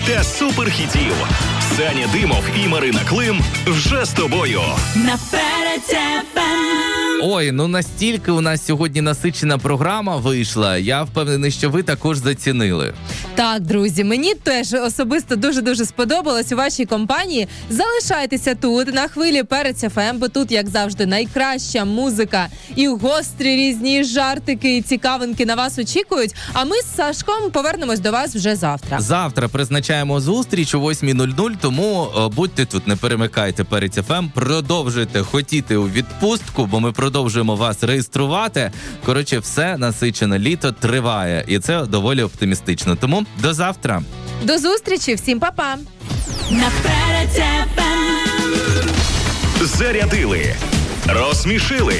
та суперхітів. Саня Димов і Марина Клим вже з тобою. Наперед ФМ. Ой, ну настільки у нас сьогодні насичена програма вийшла. Я впевнений, що ви також зацінили. Так, друзі, мені теж особисто дуже-дуже сподобалось у вашій компанії. Залишайтеся тут, на хвилі Перець ФМ, бо тут, як завжди, найкраща музика і гострі різні жартики і цікавинки на вас очікують. А ми з Сашком повернемось до вас вже завтра. Завтра призначаємо зустріч о 8:00, тому будьте тут, не перемикайте Перець ФМ, продовжуйте хотіти у відпустку, бо ми продовжуємо вас реєструвати. Коротше, все насичено, літо триває, і це доволі оптимістично. Тому до завтра. До зустрічі, всім па-па. Наперед ФМ. Зарядили, розсмішили,